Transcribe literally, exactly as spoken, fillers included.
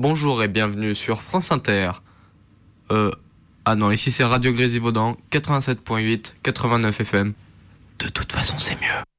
Bonjour et bienvenue sur France Inter. Euh... Ah non, ici c'est Radio Grésivaudan, quatre-vingt-sept virgule huit, quatre-vingt-neuf F M. De toute façon, c'est mieux.